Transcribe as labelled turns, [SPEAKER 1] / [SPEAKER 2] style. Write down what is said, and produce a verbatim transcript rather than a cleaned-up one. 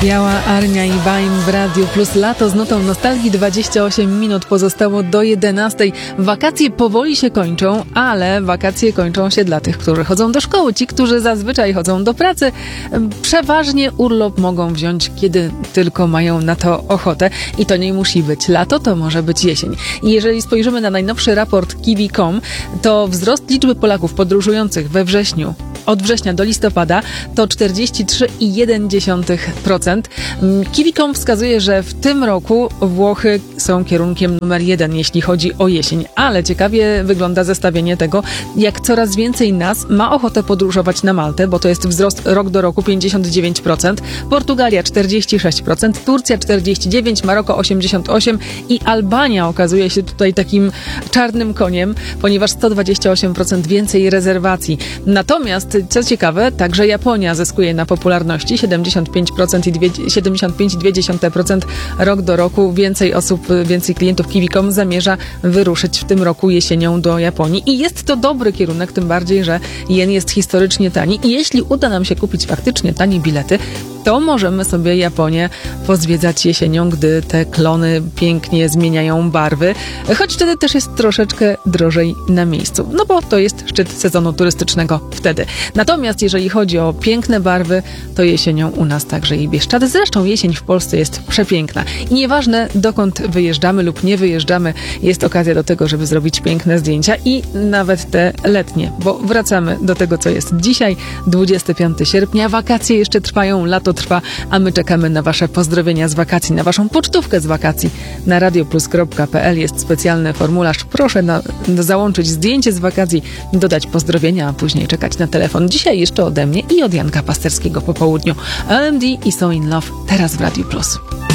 [SPEAKER 1] Biała Armia i Baim w Radiu Plus. Lato z nutą nostalgii. dwadzieścia osiem minut pozostało do jedenastej. Wakacje powoli się kończą, ale wakacje kończą się dla tych, którzy chodzą do szkoły. Ci, którzy zazwyczaj chodzą do pracy, przeważnie urlop mogą wziąć, kiedy tylko mają na to ochotę. I to nie musi być lato, to może być jesień. I jeżeli spojrzymy na najnowszy raport Kiwi kropka com, to wzrost liczby Polaków podróżujących we wrześniu od września do listopada to czterdzieści trzy i jeden dziesiątych procent. Kiwi kropka com wskazuje, że w tym roku Włochy są kierunkiem numer jeden, jeśli chodzi o jesień. Ale ciekawie wygląda zestawienie tego, jak coraz więcej nas ma ochotę podróżować na Maltę, bo to jest wzrost rok do roku pięćdziesiąt dziewięć procent, Portugalia czterdzieści sześć procent, Turcja czterdzieści dziewięć procent, Maroko osiemdziesiąt osiem procent i Albania okazuje się tutaj takim czarnym koniem, ponieważ sto dwadzieścia osiem procent więcej rezerwacji. Natomiast, co ciekawe, także Japonia zyskuje na popularności siedemdziesiąt pięć procent i siedemdziesiąt pięć przecinek dwa procent rok do roku. Więcej osób, więcej klientów Kiwi kropka com zamierza wyruszyć w tym roku jesienią do Japonii. I jest to dobry kierunek, tym bardziej, że jen jest historycznie tani. I jeśli uda nam się kupić faktycznie tanie bilety, to możemy sobie Japonię pozwiedzać jesienią, gdy te klony pięknie zmieniają barwy, choć wtedy też jest troszeczkę drożej na miejscu, no bo to jest szczyt sezonu turystycznego wtedy. Natomiast jeżeli chodzi o piękne barwy, to jesienią u nas także i Bieszczady. Zresztą jesień w Polsce jest przepiękna i nieważne dokąd wyjeżdżamy lub nie wyjeżdżamy, jest okazja do tego, żeby zrobić piękne zdjęcia i nawet te letnie, bo wracamy do tego, co jest dzisiaj, dwudziestego piątego sierpnia, wakacje jeszcze trwają, lato trwa, a my czekamy na wasze pozdrowienia z wakacji, na waszą pocztówkę z wakacji. Na radioplus kropka pe el jest specjalny formularz. Proszę na, na załączyć zdjęcie z wakacji, dodać pozdrowienia, a później czekać na telefon. Dzisiaj jeszcze ode mnie i od Janka Pasterskiego po południu. O M D i So In Love teraz w Radiu Plus.